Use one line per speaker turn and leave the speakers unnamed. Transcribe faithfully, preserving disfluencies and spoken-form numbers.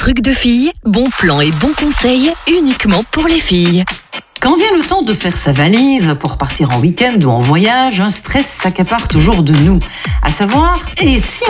Trucs de filles, bons plans et bons conseils uniquement pour les filles.
Quand vient le temps de faire sa valise pour partir en week-end ou en voyage, un stress s'accapare toujours de nous. À savoir, et si